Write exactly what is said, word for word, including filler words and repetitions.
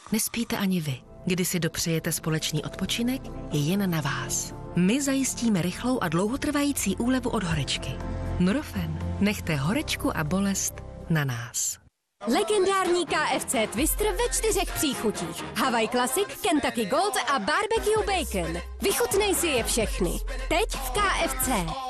nespíte ani vy. Kdy si dopřejete společný odpočinek, je jen na vás. My zajistíme rychlou a dlouhotrvající úlevu od horečky. Nurofen. Nechte horečku a bolest na nás. Legendární K F C Twister ve čtyřech příchutích. Hawaii Classic, Kentucky Gold a Barbecue Bacon. Vychutnej si je všechny. Teď v K F C.